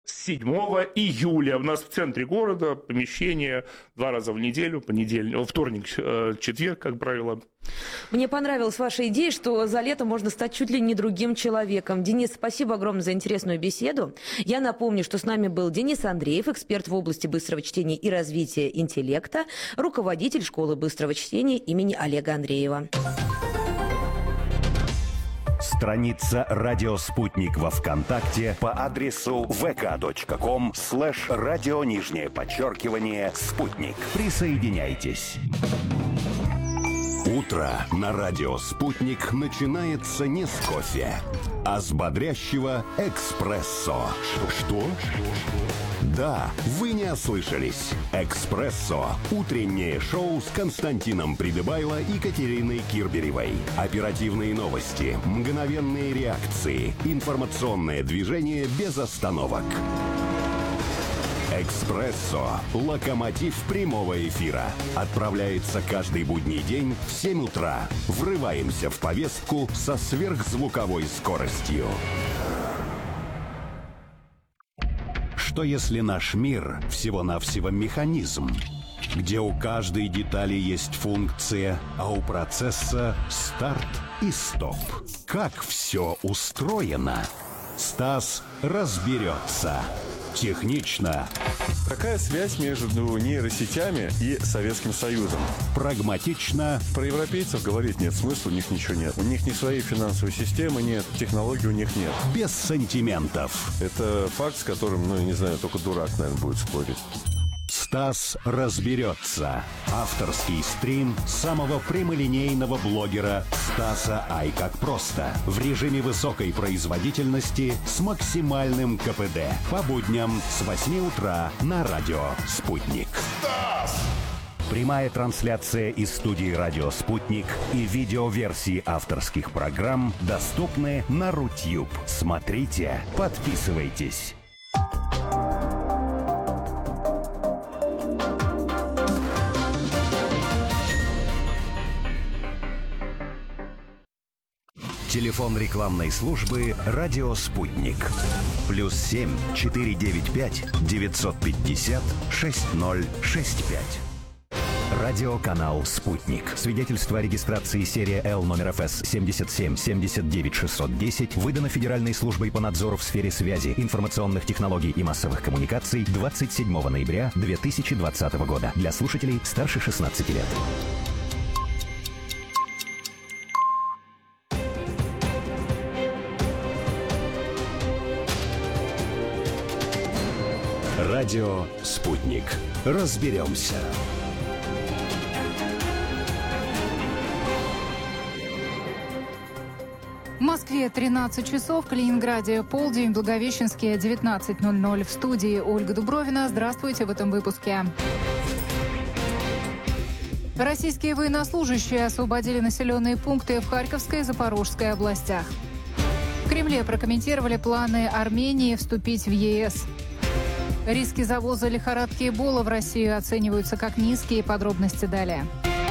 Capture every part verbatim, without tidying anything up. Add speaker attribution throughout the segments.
Speaker 1: С седьмого июля у нас в центре города помещение два раза в неделю, понедельник, вторник, четверг, как правило.
Speaker 2: Мне понравилась ваша идея, что за лето можно стать чуть ли не другим человеком. Денис, спасибо огромное за интересную беседу. Я напомню, что с нами был Денис Андреев, эксперт в области быстрого чтения и развития интеллекта, руководитель школы быстрого чтения имени Олега Андреева.
Speaker 3: Страница «Радио Спутник» во ВКонтакте по адресу vk.com слэш радио нижнее подчеркивание «Спутник». Присоединяйтесь. Утро на радио «Спутник» начинается не с кофе, а с бодрящего «Экспрессо». Что? Да, вы не ослышались. «Экспрессо» – утреннее шоу с Константином Придыбайло и Катериной Кирберевой. Оперативные новости, мгновенные реакции, информационное движение без остановок. «Экспрессо» – локомотив прямого эфира. Отправляется каждый будний день в семь утра. Врываемся в повестку со сверхзвуковой скоростью. Что если наш мир всего-навсего механизм, где у каждой детали есть функция, а у процесса старт и стоп? Как все устроено? Стас разберется. Технично.
Speaker 4: Какая связь между нейросетями и Советским Союзом?
Speaker 3: Прагматично.
Speaker 4: Про европейцев говорить нет смысла, у них ничего нет. У них ни своей финансовой системы нет, технологий у них нет.
Speaker 3: Без сантиментов.
Speaker 4: Это факт, с которым, ну, я не знаю, только дурак, наверное, будет спорить.
Speaker 3: Стас разберется. Авторский стрим самого прямолинейного блогера Стаса Ай как просто. В режиме высокой производительности с максимальным ка пэ дэ. По будням с восьми утра на радио «Спутник». Стас! Прямая трансляция из студии «Радио Спутник» и видеоверсии авторских программ доступны на Рутюб. Смотрите, подписывайтесь. Телефон рекламной службы «Радио Спутник». Плюс семь четыре девять пять девятьсот пятьдесят шесть ноль шесть пять. Радиоканал «Спутник». Свидетельство о регистрации серия Л номер эф эс семьдесят семь семьдесят девять шестьсот десять выдано Федеральной службой по надзору в сфере связи, информационных технологий и массовых коммуникаций двадцать седьмого ноября две тысячи двадцатого года. Для слушателей старше шестнадцати лет. Радио «Спутник». Разберемся.
Speaker 5: В Москве тринадцать часов, в Калининграде полдень, в Благовещенске девятнадцать ноль ноль. В студии Ольга Дубровина. Здравствуйте в этом выпуске. Российские военнослужащие освободили населенные пункты в Харьковской и Запорожской областях. В Кремле прокомментировали планы Армении вступить в е эс. Риски завоза лихорадки Эбола в Россию оцениваются как низкие. Подробности далее.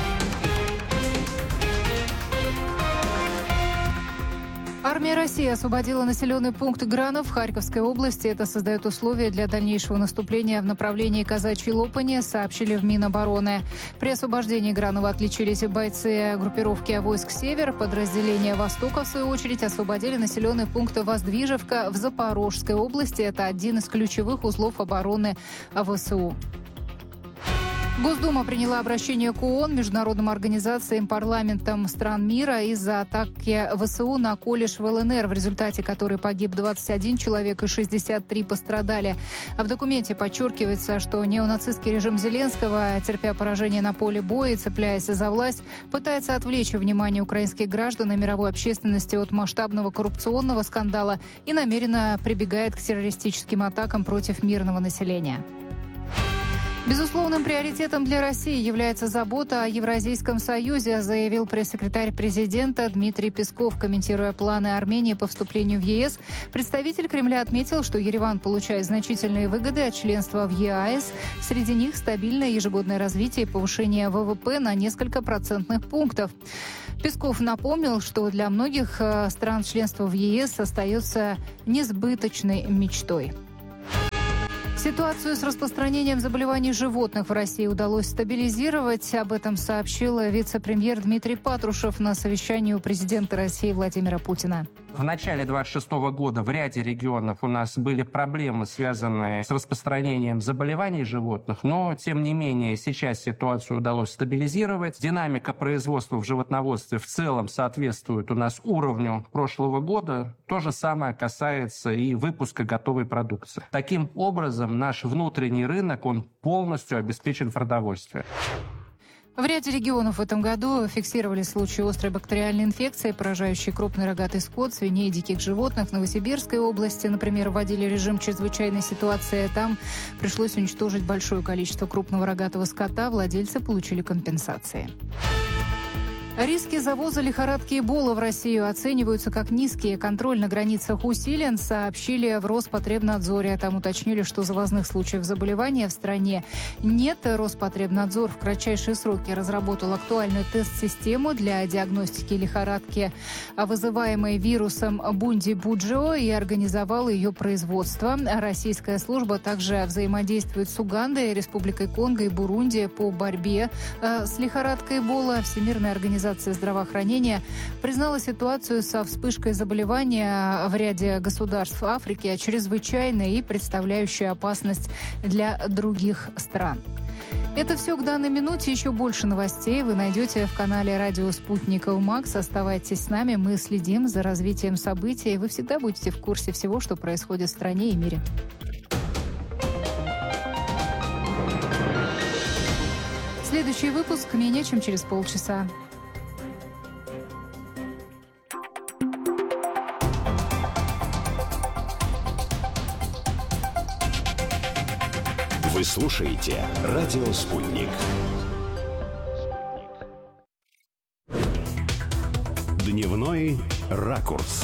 Speaker 5: Армия России освободила населенный пункт Гранов в Харьковской области. Это создает условия для дальнейшего наступления в направлении Казачьей Лопани, сообщили в Минобороны. При освобождении Гранова отличились бойцы группировки войск «Север». Подразделения «Востока», в свою очередь, освободили населенный пункт Воздвижевка в Запорожской области. Это один из ключевых узлов обороны вэ эс у. Госдума приняла обращение к ООН, международным организациям, парламентам стран мира из-за атаки вэ эс у на колледж в эл эн эр, в результате которой погиб двадцать один человек и шестьдесят три пострадали. А в документе подчеркивается, что неонацистский режим Зеленского, терпя поражение на поле боя и цепляясь за власть, пытается отвлечь внимание украинских граждан и мировой общественности от масштабного коррупционного скандала и намеренно прибегает к террористическим атакам против мирного населения. Безусловным приоритетом для России является забота о Евразийском союзе, заявил пресс-секретарь президента Дмитрий Песков, комментируя планы Армении по вступлению в е эс. Представитель Кремля отметил, что Ереван получает значительные выгоды от членства в е а эс. Среди них стабильное ежегодное развитие и повышение вэ вэ пэ на несколько процентных пунктов. Песков напомнил, что для многих стран членство в е эс остается несбыточной мечтой. Ситуацию с распространением заболеваний животных в России удалось стабилизировать. Об этом сообщил вице-премьер Дмитрий Патрушев на совещании у президента России Владимира Путина.
Speaker 6: В начале двадцать шестого года в ряде регионов у нас были проблемы, связанные с распространением заболеваний животных, но, тем не менее, сейчас ситуацию удалось стабилизировать. Динамика производства в животноводстве в целом соответствует у нас уровню прошлого года. То же самое касается и выпуска готовой продукции. Таким образом, наш внутренний рынок, он полностью обеспечен продовольствием.
Speaker 5: В ряде регионов в этом году фиксировали случаи острой бактериальной инфекции, поражающей крупный рогатый скот, свиней и диких животных. В Новосибирской области, например, вводили режим чрезвычайной ситуации. Там пришлось уничтожить большое количество крупного рогатого скота. Владельцы получили компенсации. Риски завоза лихорадки Эбола в Россию оцениваются как низкие. Контроль на границах усилен, сообщили в Роспотребнадзоре. Там уточнили, что завозных случаев заболевания в стране нет. Роспотребнадзор в кратчайшие сроки разработал актуальную тест-систему для диагностики лихорадки, вызываемой вирусом Бунди-Буджио, и организовал ее производство. Российская служба также взаимодействует с Угандой, Республикой Конго и Бурунди по борьбе с лихорадкой Эбола. Всемирная организация здравоохранения признала ситуацию со вспышкой заболевания в ряде государств Африки чрезвычайной и представляющей опасность для других стран. Это все к данной минуте. Еще больше новостей вы найдете в канале «Радио Спутник Макс». Оставайтесь с нами, мы следим за развитием событий, и вы всегда будете в курсе всего, что происходит в стране и мире. Следующий выпуск менее чем через полчаса.
Speaker 3: Вы слушаете «Радио Спутник». Дневной ракурс.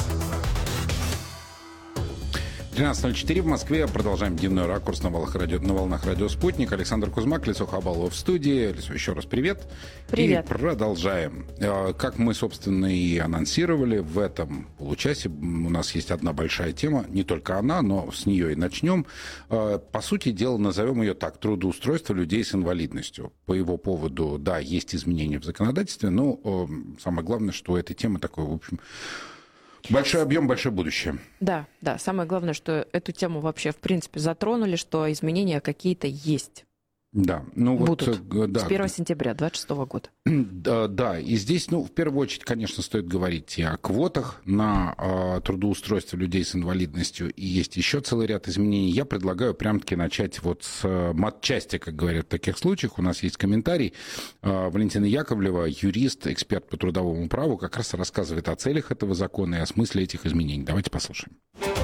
Speaker 7: тринадцать ноль четыре в Москве. Продолжаем дневной ракурс на волнах радио, на волнах радио «Спутник». Александр Кузьмак, Лисо Хабалова в студии. Лисо, еще раз привет.
Speaker 2: Привет.
Speaker 7: И продолжаем. Как мы, собственно, и анонсировали, в этом получасе у нас есть одна большая тема. Не только она, но с нее и начнем. По сути дела, назовем ее так: трудоустройство людей с инвалидностью. По его поводу, да, есть изменения в законодательстве, но самое главное, что у этой темы такой, в общем... Большой объем, большое будущее.
Speaker 8: Да, да. Самое главное, что эту тему вообще, в принципе, затронули, что изменения какие-то есть.
Speaker 7: Да, ну
Speaker 8: Будут
Speaker 7: вот, да.
Speaker 8: С первого сентября двадцать шестого года.
Speaker 7: Да, да, и здесь, ну, в первую очередь, конечно, стоит говорить и о квотах на э, трудоустройство людей с инвалидностью, и есть еще целый ряд изменений. Я предлагаю прям-таки начать вот с э, матчасти, как говорят в таких случаях. У нас есть комментарий. Э, Валентина Яковлева, юрист, эксперт по трудовому праву, как раз рассказывает о целях этого закона и о смысле этих изменений. Давайте послушаем.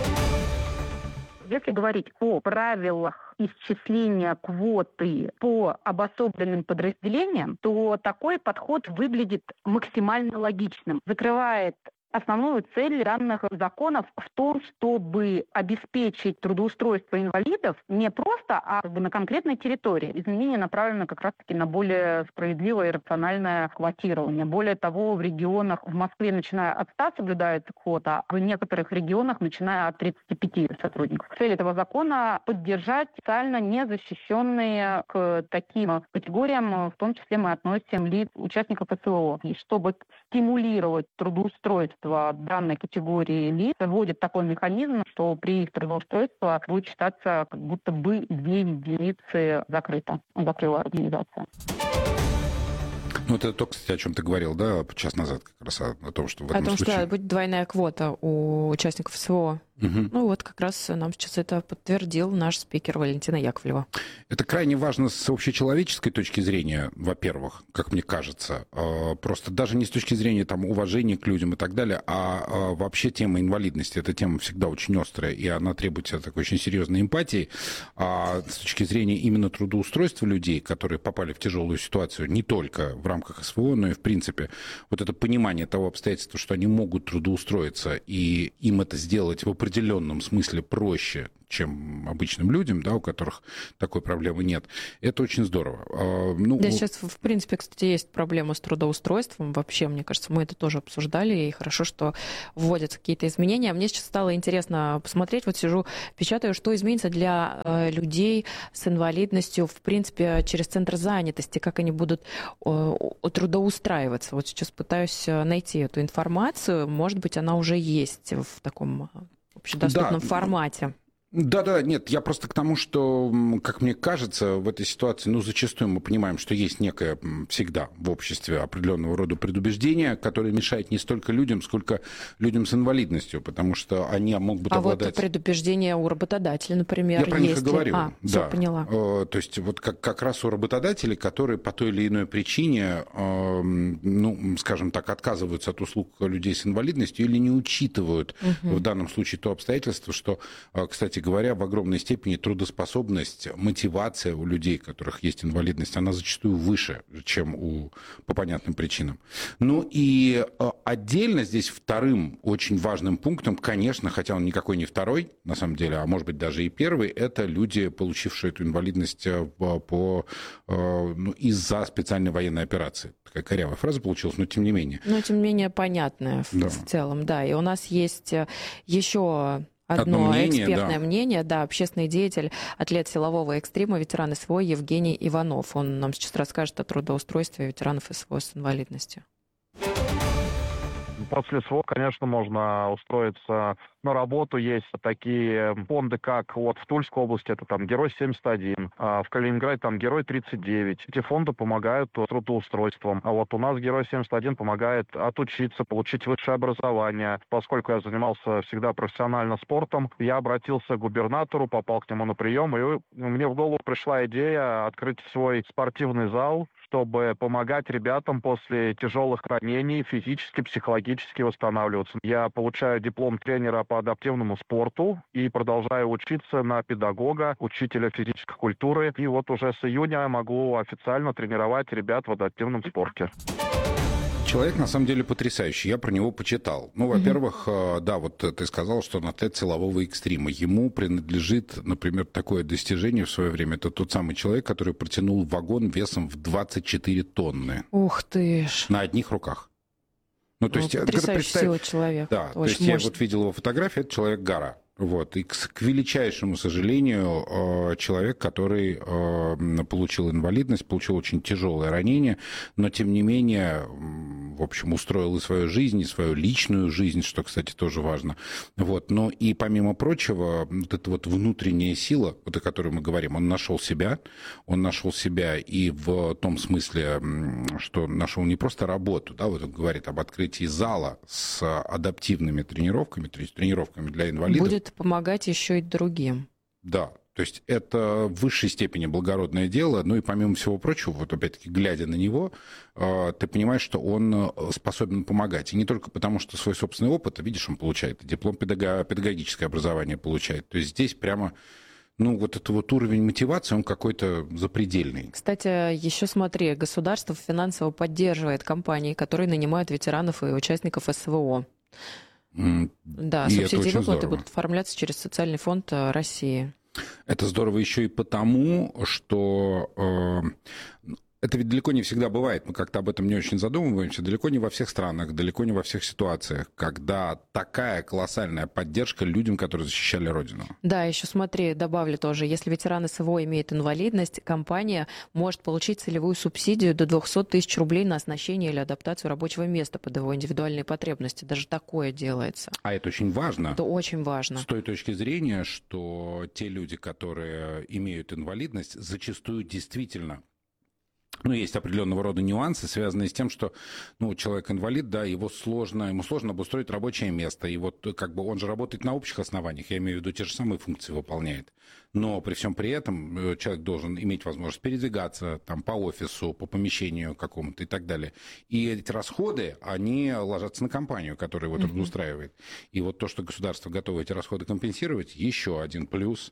Speaker 9: Если говорить о правилах исчисления квоты по обособленным подразделениям, то такой подход выглядит максимально логичным. Закрывает основную цель данных законов в том, чтобы обеспечить трудоустройство инвалидов не просто, а как бы на конкретной территории. Изменения направлены как раз-таки на более справедливое и рациональное квотирование. Более того, в регионах, в Москве, начиная от ста соблюдается квота, а в некоторых регионах, начиная от тридцати пяти сотрудников. Цель этого закона — поддержать социально незащищенные к таким категориям, в том числе мы относим лиц участников СВО. И чтобы стимулировать трудоустройство данной категории лиц, вводит такой механизм, что при их трудоустройстве будет считаться, как будто бы две единицы закрыто, закрыла организация.
Speaker 7: Ну, это то, кстати, о чем ты говорил, да, час назад как раз, о, о том, что в этом
Speaker 8: О том,
Speaker 7: случае...
Speaker 8: что будет двойная квота у участников СВО. Угу. Ну вот как раз нам сейчас это подтвердил наш спикер Валентина Яковлева.
Speaker 7: Это крайне важно с общечеловеческой точки зрения, во-первых, как мне кажется. Просто даже не с точки зрения там, уважения к людям и так далее, а вообще тема инвалидности. Эта тема всегда очень острая, и она требует такой очень серьезной эмпатии. А с точки зрения именно трудоустройства людей, которые попали в тяжелую ситуацию, не только в рамках СВО, но и в принципе, вот это понимание того обстоятельства, что они могут трудоустроиться, и им это сделать в определенном смысле проще, чем обычным людям, да, у которых такой проблемы нет. Это очень здорово. Ну,
Speaker 8: да, сейчас, в принципе, кстати, есть проблема с трудоустройством. Вообще, мне кажется, мы это тоже обсуждали, и хорошо, что вводятся какие-то изменения. Мне сейчас стало интересно посмотреть, вот сижу, печатаю, что изменится для э, людей с инвалидностью, в принципе, через центр занятости, как они будут э, трудоустраиваться. Вот сейчас пытаюсь найти эту информацию. Может быть, она уже есть в таком общедоступном да. формате.
Speaker 7: Да-да, нет, я просто к тому, что, как мне кажется, в этой ситуации, ну, зачастую мы понимаем, что есть некое всегда в обществе определенного рода предубеждение, которое мешает не столько людям, сколько людям с инвалидностью, потому что они могут
Speaker 8: а
Speaker 7: обладать...
Speaker 8: А вот предубеждение у работодателя, например,
Speaker 7: я про них и говорю.
Speaker 8: А,
Speaker 7: да.
Speaker 8: Всё, поняла.
Speaker 7: То есть вот как, как раз у работодателей, которые по той или иной причине, ну, скажем так, отказываются от услуг людей с инвалидностью или не учитывают угу. в данном случае то обстоятельство, что, кстати, говоря, в огромной степени трудоспособность, мотивация у людей, у которых есть инвалидность, она зачастую выше, чем у, по понятным причинам. Ну и отдельно здесь вторым очень важным пунктом, конечно, хотя он никакой не второй, на самом деле, а может быть даже и первый, это люди, получившие эту инвалидность по, ну, из-за специальной военной операции. Такая корявая фраза получилась, но тем не менее.
Speaker 8: Но тем не менее понятная в, да. в целом, да. И у нас есть еще... Одно, Одно мнение, экспертное да. мнение, да, общественный деятель, атлет силового экстрима, ветеран СВО Евгений Иванов. Он нам сейчас расскажет о трудоустройстве ветеранов СВО с инвалидностью.
Speaker 10: После СВО, конечно, можно устроиться на работу. Есть такие фонды, как вот в Тульской области, это там Герой семьдесят один, а в Калининграде там Герой тридцать девять. Эти фонды помогают трудоустройством. А вот у нас Герой семьдесят один помогает отучиться, получить высшее образование. Поскольку я занимался всегда профессионально спортом, я обратился к губернатору, попал к нему на прием, и мне в голову пришла идея открыть свой спортивный зал, чтобы помогать ребятам после тяжелых ранений физически, психологически восстанавливаться. Я получаю диплом тренера по адаптивному спорту и продолжаю учиться на педагога, учителя физической культуры. И вот уже с июня могу официально тренировать ребят в адаптивном спорте.
Speaker 7: Человек, на самом деле, потрясающий. Я про него почитал. Ну, во-первых, mm-hmm. да, вот ты сказал, что он атлет силового экстрима. Ему принадлежит, например, такое достижение в свое время. Это тот самый человек, который протянул вагон весом в двадцать четыре тонны.
Speaker 8: Ух ты ж.
Speaker 7: На одних руках. Ну, то
Speaker 8: ну,
Speaker 7: есть,
Speaker 8: потрясающая сила человека.
Speaker 7: Да,
Speaker 8: это
Speaker 7: то есть
Speaker 8: мощно.
Speaker 7: Я вот видел его фотографию, это человек-гора. Вот. И, к, к величайшему сожалению, человек, который получил инвалидность, получил очень тяжелое ранение, но, тем не менее, в общем, устроил и свою жизнь, и свою личную жизнь, что, кстати, тоже важно. Вот. Но и, помимо прочего, вот эта вот внутренняя сила, вот о которой мы говорим, он нашел себя, он нашел себя и в том смысле, что нашел не просто работу, да, вот он говорит об открытии зала с адаптивными тренировками, то есть тренировками для инвалидов.
Speaker 8: Будет помогать еще и другим.
Speaker 7: Да, то есть это в высшей степени благородное дело, ну и помимо всего прочего, вот опять-таки, глядя на него, ты понимаешь, что он способен помогать. И не только потому, что свой собственный опыт, видишь, он получает, диплом педагог, педагогическое образование получает. То есть здесь прямо, ну, вот этот вот уровень мотивации, он какой-то запредельный.
Speaker 8: Кстати, еще смотри, государство финансово поддерживает компании, которые нанимают ветеранов и участников СВО. Mm. Да, и субсидии и выплаты будут оформляться через социальный фонд России.
Speaker 7: Это здорово еще и потому, что э, это ведь далеко не всегда бывает. Мы как-то об этом не очень задумываемся. Далеко не во всех странах, далеко не во всех ситуациях, когда такая колоссальная поддержка людям, которые защищали Родину.
Speaker 8: Да, еще смотри, добавлю тоже, если ветеран СВО имеет инвалидность, компания может получить целевую субсидию до двести тысяч рублей на оснащение или адаптацию рабочего места под его индивидуальные потребности. Даже такое делается.
Speaker 7: А это очень важно.
Speaker 8: Это очень важно.
Speaker 7: С той точки зрения, что те люди, которые имеют инвалидность, зачастую действительно... Ну, есть определенного рода нюансы, связанные с тем, что, ну, человек-инвалид, да, его сложно, ему сложно обустроить рабочее место, и вот как бы он же работает на общих основаниях, я имею в виду, те же самые функции выполняет, но при всем при этом человек должен иметь возможность передвигаться там по офису, по помещению какому-то и так далее. И эти расходы, они ложатся на компанию, которая его трудоустраивает. И вот то, что государство готово эти расходы компенсировать, еще один плюс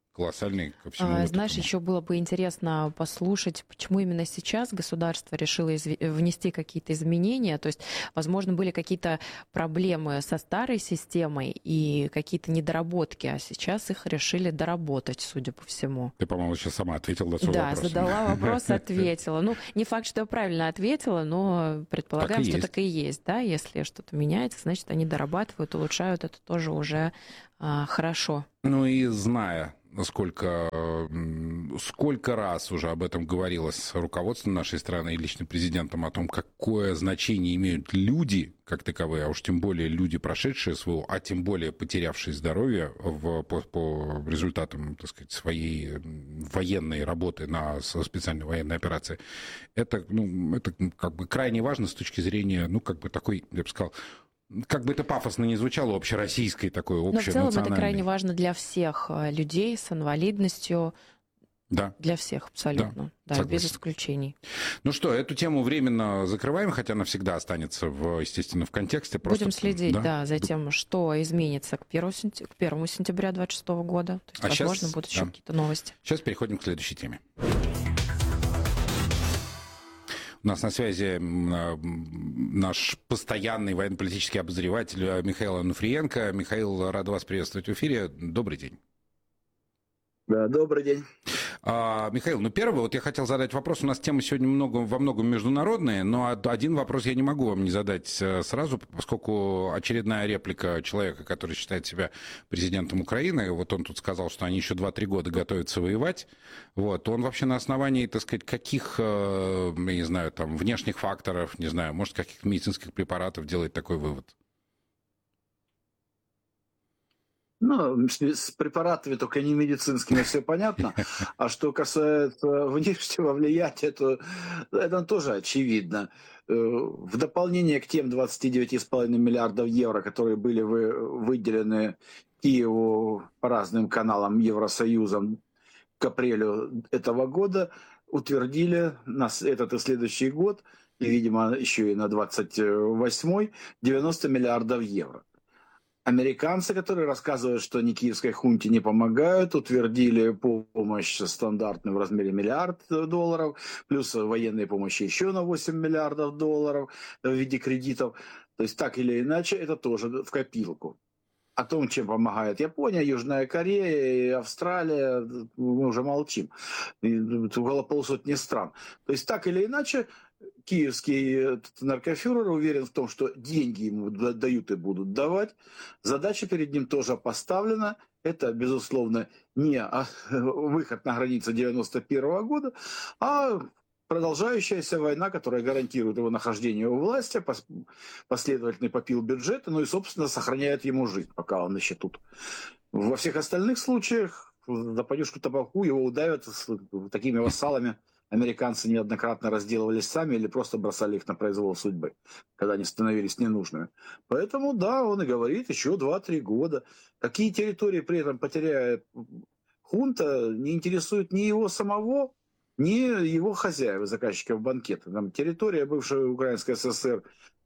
Speaker 7: колоссальный ко всему.
Speaker 8: А,
Speaker 7: вот
Speaker 8: знаешь,
Speaker 7: этому.
Speaker 8: еще было бы интересно послушать, почему именно сейчас государство решило изв... внести какие-то изменения. То есть, возможно, были какие-то проблемы со старой системой и какие-то недоработки, а сейчас их решили доработать, судя по всему.
Speaker 7: Ты, по-моему, сейчас сама ответила на свой
Speaker 8: да,
Speaker 7: вопрос.
Speaker 8: задала вопрос, ответила. Ну, не факт, что я правильно ответила, но предполагаем,
Speaker 7: Так и
Speaker 8: что
Speaker 7: есть.
Speaker 8: так и есть. Да? Если что-то меняется, значит, они дорабатывают, улучшают. Это тоже уже а, хорошо.
Speaker 7: Ну и зная, сколько, м, сколько раз уже об этом говорилось с руководством нашей страны и лично президентом, о том, какое значение имеют люди, как таковые, а уж тем более люди, прошедшие СВО, а тем более потерявшие здоровье в, по, по результатам, так сказать, своей военной работы на специальной военной операции, это, ну, это как бы крайне важно с точки зрения, ну, как бы такой, я бы сказал, как бы это пафосно не звучало, общероссийской такой,
Speaker 8: Но в целом это
Speaker 7: общенациональной.
Speaker 8: крайне важно для всех людей с инвалидностью.
Speaker 7: Да.
Speaker 8: Для всех абсолютно. Да,
Speaker 7: Да,
Speaker 8: без исключений.
Speaker 7: Ну что, эту тему временно закрываем, хотя она всегда останется, в, естественно, в контексте. Просто,
Speaker 8: Будем следить, да?
Speaker 7: да,
Speaker 8: за тем, что изменится к первому сентября две тысячи двадцать шестого года. То есть,
Speaker 7: а
Speaker 8: возможно,
Speaker 7: сейчас,
Speaker 8: будут еще
Speaker 7: да.
Speaker 8: какие-то новости.
Speaker 7: Сейчас переходим к следующей теме. У нас на связи наш постоянный военно-политический обозреватель Михаил Онуфриенко. Михаил, рад вас приветствовать в эфире. Добрый день.
Speaker 11: Да, добрый день.
Speaker 7: А, Михаил, ну первый, вот я хотел задать вопрос. У нас тема сегодня много, во многом международная, но один вопрос я не могу вам не задать сразу, поскольку очередная реплика человека, который считает себя президентом Украины, вот он тут сказал, что они еще два-три года готовятся воевать. Вот, он вообще на основании, так сказать, каких, я не знаю, там, внешних факторов, не знаю, может, каких-то медицинских препаратов делает такой вывод?
Speaker 11: Ну, с, с препаратами, только не медицинскими, все понятно. А что касается внешнего влияния, то это тоже очевидно. В дополнение к тем двадцати девяти с половиной миллиардов евро, которые были вы, выделены Киеву по разным каналам Евросоюзом к апрелю этого года, утвердили на этот и следующий год, и, видимо, еще и на двадцать восьмой, девяносто миллиардов евро. Американцы, которые рассказывают, что они киевской хунте не помогают, утвердили помощь стандартную в размере миллиард долларов, плюс военной помощи еще на восемь миллиардов долларов в виде кредитов. То есть так или иначе это тоже в копилку. О том, чем помогает Япония, Южная Корея и Австралия, мы уже молчим. Около полсотни стран. То есть так или иначе киевский наркофюрер уверен в том, что деньги ему дают и будут давать. Задача перед ним тоже поставлена. Это, безусловно, не выход на границу девяносто первого года, а продолжающаяся война, которая гарантирует его нахождение у власти, последовательный попил бюджета, ну и, собственно, сохраняет ему жизнь, пока он еще тут. Во всех остальных случаях за поддержку табаку его удавят с такими вассалами. Американцы неоднократно разделывались сами или просто бросали их на произвол судьбы, когда они становились ненужными. Поэтому, да, он и говорит, еще два-три года. Какие территории при этом потеряет хунта, не интересует ни его самого, ни его хозяев, заказчиков банкета. Там территория бывшей Украинской ССР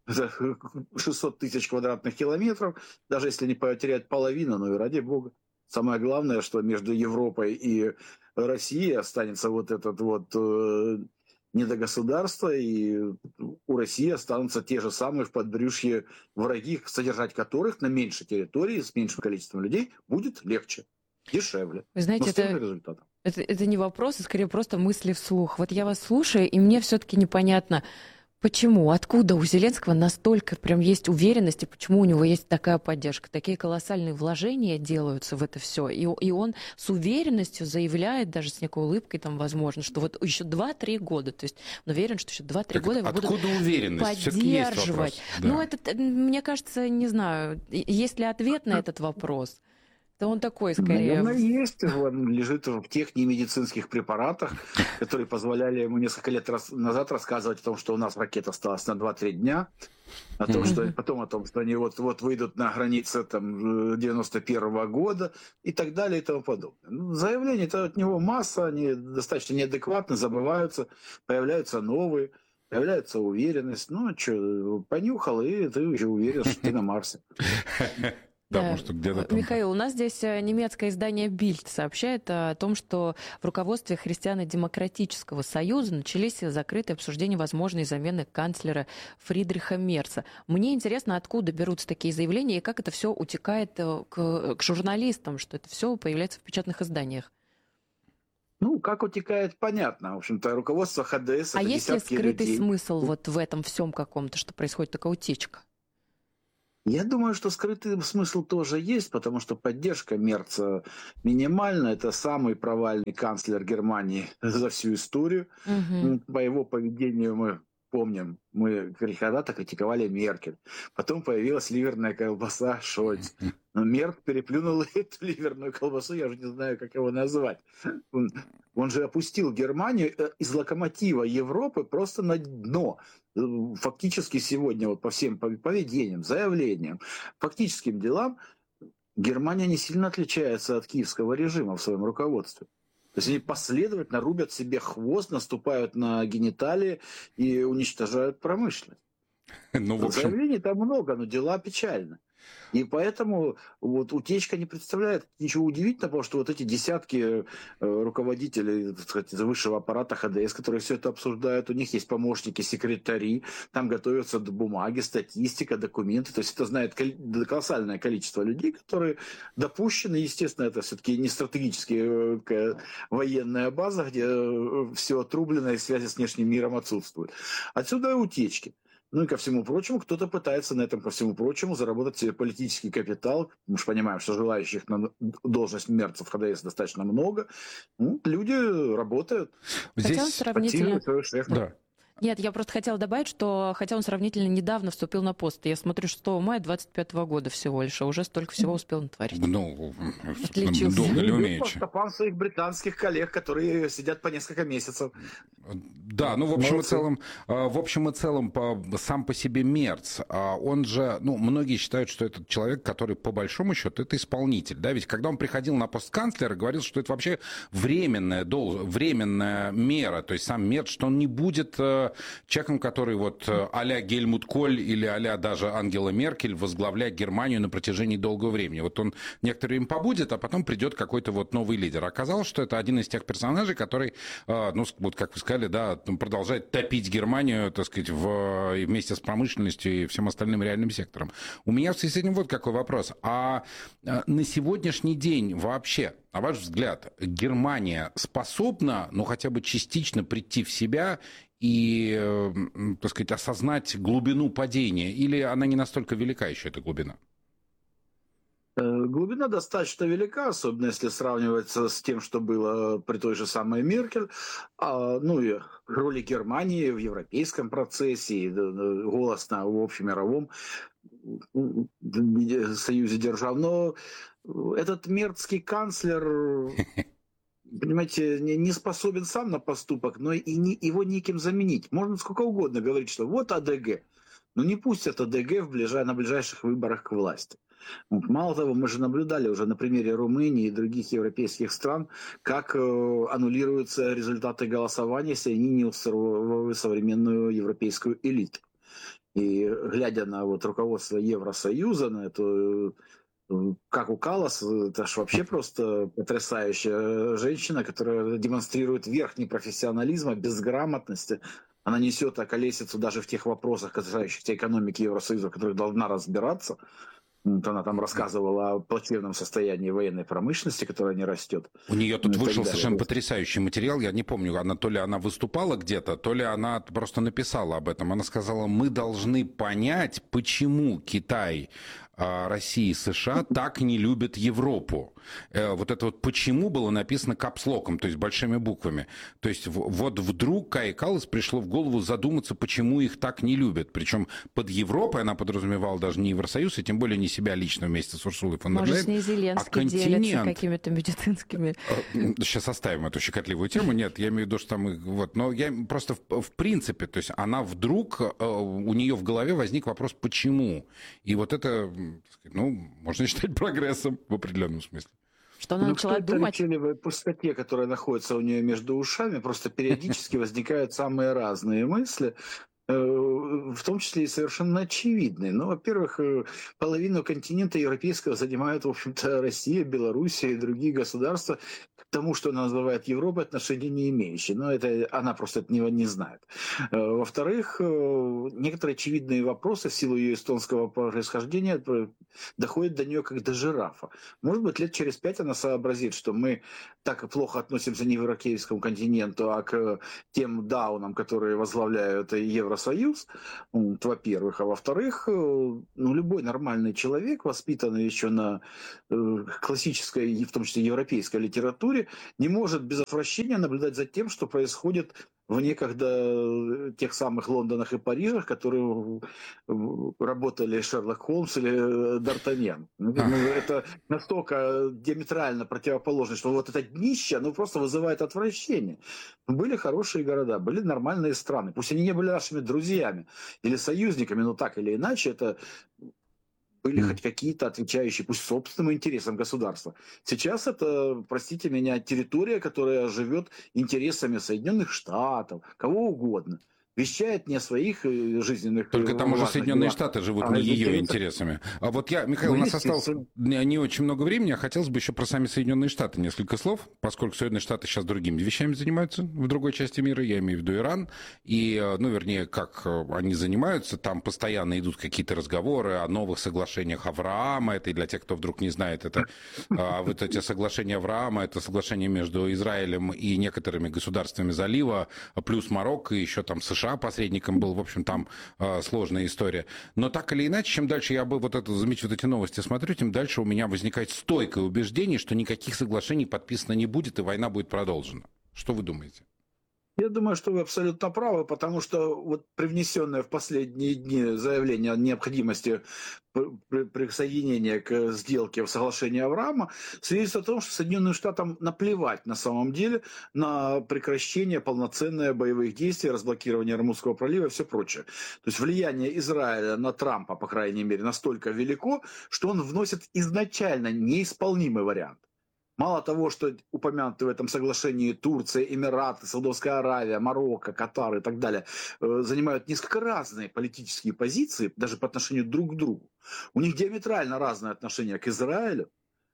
Speaker 11: шестьсот тысяч квадратных километров, даже если не потерять половину, ну и ради бога. Самое главное, что между Европой и Россией останется вот этот вот э, недогосударство, и у России останутся те же самые в подбрюшье враги, содержать которых на меньшей территории с меньшим количеством людей будет легче, дешевле.
Speaker 8: Вы знаете,
Speaker 11: но с тем же
Speaker 8: это...
Speaker 11: результатом.
Speaker 8: Это, это не вопрос, а скорее просто мысли вслух. Вот я вас слушаю, и мне все-таки непонятно, почему, откуда у Зеленского настолько прям есть уверенность, и почему у него есть такая поддержка. Такие колоссальные вложения делаются в это все. И, и он с уверенностью заявляет, даже с некой улыбкой, там, возможно, что вот еще два-три года. То есть он уверен, что еще два-три года его будут поддерживать. Да. Ну, это, мне кажется, не знаю, есть ли ответ на этот вопрос. Да он такой, скорее...
Speaker 11: Наверное, есть. Он лежит в тех немедицинских препаратах, которые позволяли ему несколько лет назад рассказывать о том, что у нас ракета осталась на два-три дня, о том, что, потом о том, что они вот, вот выйдут на границе там, девяносто первого года и так далее и тому подобное. Ну, заявлений-то от него масса, они достаточно неадекватно, забываются, появляются новые, появляется уверенность. Ну, что, понюхал, и ты уже уверен, что ты на Марсе.
Speaker 7: Да,
Speaker 8: Да.
Speaker 7: может, где-то там.
Speaker 8: Михаил, у нас здесь немецкое издание Bild сообщает о том, что в руководстве Христиано-демократического союза начались закрытые обсуждения возможной замены канцлера Фридриха Мерца. Мне интересно, откуда берутся такие заявления и как это все утекает к, к журналистам, что это все появляется в печатных изданиях.
Speaker 11: Ну, как утекает, понятно. В общем-то, руководство ХДС...
Speaker 8: А
Speaker 11: это
Speaker 8: есть ли
Speaker 11: десятки
Speaker 8: скрытый
Speaker 11: людей.
Speaker 8: смысл вот в этом всем каком-то, что происходит такая утечка?
Speaker 11: Я думаю, что скрытый смысл тоже есть, потому что поддержка Мерца минимальна. Это самый провальный канцлер Германии за всю историю.
Speaker 8: Угу.
Speaker 11: По его поведению мы помним, мы когда-то критиковали Меркель. Потом появилась ливерная колбаса Шольц. Но Мерц переплюнул эту ливерную колбасу, я уже не знаю, как его назвать. Он, он же опустил Германию из локомотива Европы просто на дно. Фактически сегодня вот по всем поведениям, заявлениям, фактическим делам Германия не сильно отличается от киевского режима в своем руководстве. То есть они последовательно рубят себе хвост, наступают на гениталии и уничтожают промышленность.
Speaker 7: Ну, в общем...
Speaker 11: Заявлений там много, но дела печальны. И поэтому вот утечка не представляет ничего удивительного, потому что вот эти десятки э, руководителей, так сказать, высшего аппарата ХДС, которые все это обсуждают, у них есть помощники, секретари, там готовятся бумаги, статистика, документы. То есть это знает колоссальное количество людей, которые допущены. Естественно, это все-таки не стратегическая э, военная база, где э, все отрублено и связи с внешним миром отсутствуют. Отсюда и утечки. Ну и ко всему прочему, кто-то пытается на этом, ко всему прочему, заработать себе политический капитал. Мы же понимаем, что желающих на должность Мерца в ХДС достаточно много. Ну, люди работают.
Speaker 8: Здесь сравнительно...
Speaker 7: Да.
Speaker 8: Нет, я просто хотела добавить, что хотя он сравнительно недавно вступил на пост, я смотрю, шестого мая двадцать пятого года всего лишь, а уже столько всего успел натворить.
Speaker 7: Ну,
Speaker 8: отличился.
Speaker 7: долго ли
Speaker 11: Ну,
Speaker 7: умеючи.
Speaker 11: по стопам своих британских коллег, которые сидят по несколько месяцев.
Speaker 7: Да, ну в общем и целом, в общем и целом по, сам по себе Мерц, он же, ну многие считают, что этот человек, который по большому счету это исполнитель, да, ведь когда он приходил на пост канцлера, говорил, что это вообще временная, дол, временная мера, то есть сам Мерц, что он не будет человеком, который вот а-ля Гельмут Коль или а-ля даже Ангела Меркель возглавлять Германию на протяжении долгого времени. Вот он некоторое время побудет, а потом придет какой-то вот новый лидер. Оказалось, что это один из тех персонажей, который, ну вот как вы сказали, да, продолжает топить Германию, так сказать, в, вместе с промышленностью и всем остальным реальным сектором. У меня в связи с этим вот какой вопрос. А на сегодняшний день вообще, на ваш взгляд, Германия способна, ну, хотя бы частично прийти в себя и, так сказать, осознать глубину падения? Или она не настолько велика еще, эта глубина?
Speaker 11: Глубина достаточно велика, особенно если сравнивать с тем, что было при той же самой Меркель. Ну и роли Германии в европейском процессе, и голос на общемировом союзе держав. Но этот мерцкий канцлер... Понимаете, не способен сам на поступок, но и не, его неким заменить. Можно сколько угодно говорить, что вот АДГ. Но не пустят АДГ в ближай, на ближайших выборах к власти. Мало того, мы же наблюдали уже на примере Румынии и других европейских стран, как э, аннулируются результаты голосования, если они не устраивают современную европейскую элиту. И глядя на вот, руководство Евросоюза, на эту... Как у Каллас, это же вообще просто потрясающая женщина, которая демонстрирует верхний профессионализм, безграмотности. Она несет околесицу даже в тех вопросах, касающихся экономики Евросоюза, в которых должна разбираться. Вот она там рассказывала о плачевном состоянии военной промышленности, которая не растет.
Speaker 7: У нее тут вышел совершенно потрясающий материал. Я не помню, она, то ли она выступала где-то, то ли она просто написала об этом. Она сказала, мы должны понять, почему Китай, Россия и США так не любят Европу. Вот это вот почему было написано капслоком, то есть большими буквами. То есть вот вдруг Кае Каллас пришло в голову задуматься, почему их так не любят. Причем под Европой она подразумевала даже не Евросоюз, и тем более не себя лично вместе с Урсулой фон дер Ляйен,
Speaker 8: может, с ней Зеленский
Speaker 7: а континент.
Speaker 8: делится какими-то медицинскими...
Speaker 7: Сейчас оставим эту щекотливую тему. Нет, я имею в виду, что там... Вот, но я просто в, в принципе, то есть она вдруг, у нее в голове возник вопрос, почему. И вот это, ну, можно считать прогрессом в определенном смысле.
Speaker 8: Что она
Speaker 11: ну,
Speaker 8: начала думать?
Speaker 11: В пустоте, которая находится у нее между ушами, просто периодически возникают самые разные мысли. в том числе и совершенно очевидный. Ну, во-первых, половину континента европейского занимают, в общем-то, Россия, Белоруссия и другие государства, к тому, что она называет Европой, отношения не имеющие. Но это, она просто этого не знает. Во-вторых, некоторые очевидные вопросы в силу ее эстонского происхождения доходят до нее как до жирафа. Может быть, лет через пять она сообразит, что мы так плохо относимся не к европейскому континенту, а к тем даунам, которые возглавляют Евросоюз, во-первых. А во-вторых, ну, любой нормальный человек, воспитанный еще на классической, в том числе европейской литературе, не может без отвращения наблюдать за тем, что происходит в некогда тех самых Лондонах и Парижах, которые работали Шерлок Холмс или Д'Артаньян. Ну, это настолько диаметрально противоположно, что вот это днище, оно просто вызывает отвращение. Были хорошие города, были нормальные страны. Пусть они не были нашими друзьями или союзниками, но так или иначе это были хоть какие-то отвечающие, пусть собственным интересам государства. Сейчас это, простите меня, территория, которая живет интересами Соединенных Штатов, кого угодно. Вещает не о своих жизненных...
Speaker 7: Только там уже Соединенные Штаты живут а не ее интересами. А вот я, Михаил, ну, у нас осталось не очень много времени, а хотелось бы еще про сами Соединенные Штаты несколько слов, поскольку Соединенные Штаты сейчас другими вещами занимаются в другой части мира, я имею в виду Иран, и, ну, вернее, как они занимаются, там постоянно идут какие-то разговоры о новых соглашениях Авраама, это и для тех, кто вдруг не знает, это вот эти соглашения Авраама, это соглашение между Израилем и некоторыми государствами залива, плюс Марокко, и еще там США посредником был, в общем, там э, сложная история. Но так или иначе, чем дальше я бы вот, это, замечу, вот эти новости смотрю, тем дальше у меня возникает стойкое убеждение, что никаких соглашений подписано не будет, и война будет продолжена. Что вы думаете?
Speaker 11: Я думаю, что вы абсолютно правы, потому что вот привнесенное в последние дни заявление о необходимости присоединения к сделке в соглашении Авраама свидетельствует о том, что Соединенным Штатам наплевать на самом деле на прекращение полноценных боевых действий, разблокирование Ормузского пролива и все прочее. То есть влияние Израиля на Трампа, по крайней мере, настолько велико, что он вносит изначально неисполнимый вариант. Мало того, что упомянуты в этом соглашении Турция, Эмираты, Саудовская Аравия, Марокко, Катар и так далее, э, занимают несколько разные политические позиции, даже по отношению друг к другу. У них диаметрально разное отношение к Израилю,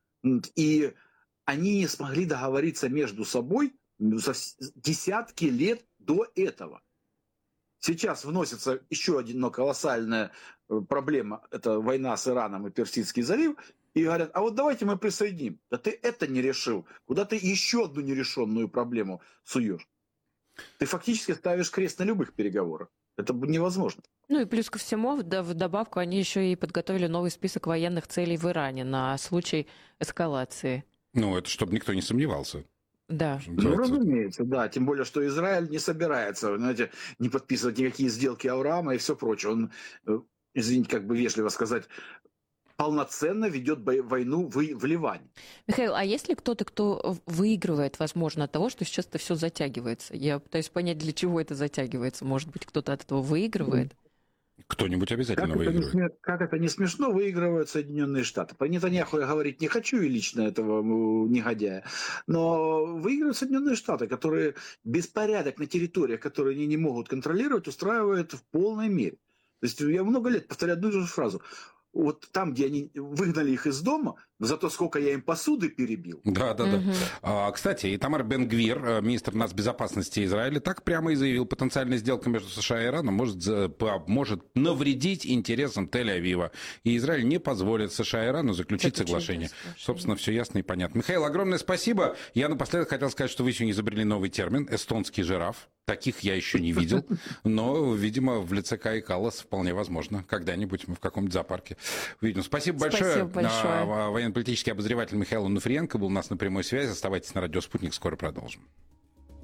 Speaker 11: и они не смогли договориться между собой за десятки лет до этого. Сейчас вносится еще одна колоссальная проблема, это война с Ираном и Персидский залив, и говорят, а вот давайте мы присоединим. Да ты это не решил. Куда ты еще одну нерешенную проблему суешь? Ты фактически ставишь крест на любых переговорах. Это невозможно.
Speaker 8: Ну и плюс ко всему, в добавку, они еще и подготовили новый список военных целей в Иране на случай эскалации.
Speaker 7: Ну, это чтобы никто не сомневался.
Speaker 8: Да.
Speaker 11: Ну, разумеется, да. Тем более, что Израиль не собирается, знаете, не подписывать никакие сделки Авраама и все прочее. Он, извините, как бы вежливо сказать, полноценно ведет войну в, в Ливане.
Speaker 8: Михаил, а есть ли кто-то, кто выигрывает, возможно, от того, что сейчас это все затягивается? Я пытаюсь понять, для чего это затягивается. Может быть, кто-то от этого выигрывает?
Speaker 7: Кто-нибудь обязательно
Speaker 11: как
Speaker 7: выигрывает.
Speaker 11: Это не, как это не смешно, выигрывают Соединенные Штаты. Про Нетаньяху я говорить не хочу и лично этого негодяя, но выигрывают Соединенные Штаты, которые беспорядок на территориях, которые они не могут контролировать, устраивают в полной мере. То есть я много лет повторяю одну и ту же фразу. Вот там, где они выгнали их из дома, зато сколько я им посуды перебил.
Speaker 7: Да, да, да. Угу. А, кстати, Итамар Бен-Гвир, министр нацбезопасности Израиля, так прямо и заявил, потенциальная сделка между США и Ираном может, может навредить интересам Тель-Авива. И Израиль не позволит США и Ирану заключить соглашение. соглашение. Собственно, все ясно и понятно. Михаил, огромное спасибо. Я напоследок хотел сказать, что вы сегодня изобрели новый термин – эстонский жираф. Таких я еще не видел, но, видимо, в лице Каи Каллас вполне возможно. Когда-нибудь мы в каком-нибудь зоопарке увидим. Спасибо большое.
Speaker 8: Спасибо большое.
Speaker 7: Военно-политический обозреватель Михаил Онуфриенко был у нас на прямой связи. Оставайтесь на радио «Спутник», скоро продолжим.